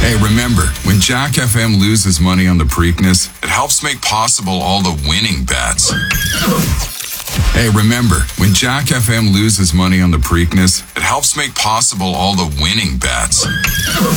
Hey, remember, when Jack FM loses money on the Preakness, it helps make possible all the winning bets. Hey, remember, when Jack FM loses money on the Preakness, it helps make possible all the winning bets.